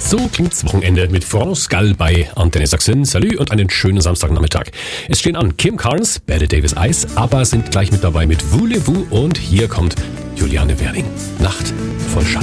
So klingt's Wochenende mit France Gall bei Antenne Sachsen. Salü und einen schönen Samstagnachmittag. Es stehen an Kim Carnes, Bette Davis Eyes, aber sind gleich mit dabei mit Voulez-vous und hier kommt Juliane Wering. Nacht voll Schatten.